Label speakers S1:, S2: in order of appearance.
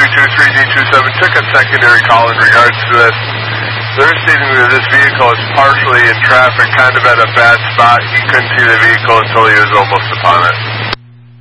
S1: 323D27 took a secondary call in regards to this. They're stating that this vehicle is partially in traffic, kind of at a bad spot. He couldn't see the vehicle until he was almost upon it.